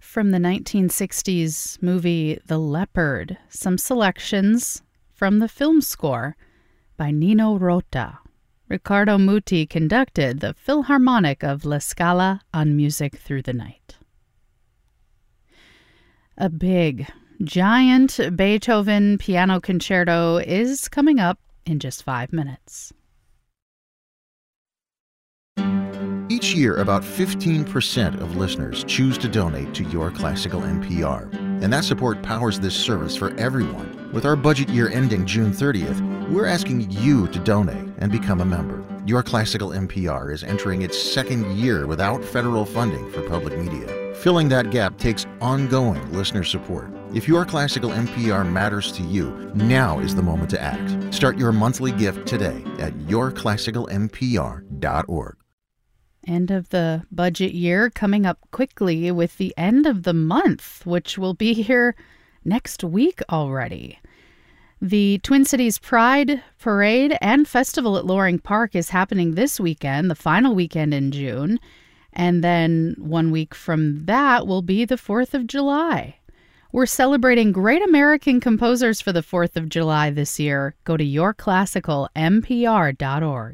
from the 1960s movie The Leopard, some selections from the film score by Nino Rota. Riccardo Muti conducted the Philharmonic of La Scala on Music Through the Night. A big, giant Beethoven piano concerto is coming up in just 5 minutes. Each year, about 15% of listeners choose to donate to Your Classical NPR. And that support powers this service for everyone. With our budget year ending June 30th, we're asking you to donate and become a member. Your Classical NPR is entering its second year without federal funding for public media. Filling that gap takes ongoing listener support. If Your Classical NPR matters to you, now is the moment to act. Start your monthly gift today at yourclassicalnpr.org. End of the budget year coming up quickly with the end of the month, which will be here next week already. The Twin Cities Pride Parade and Festival at Loring Park is happening this weekend, the final weekend in June. And then 1 week from that will be the 4th of July. We're celebrating great American composers for the 4th of July this year. Go to yourclassicalnpr.org.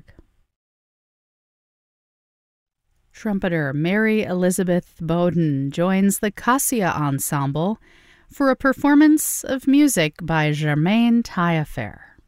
Trumpeter Mary Elizabeth Bowden joins the Cassia Ensemble for a performance of music by Germaine Taillefer.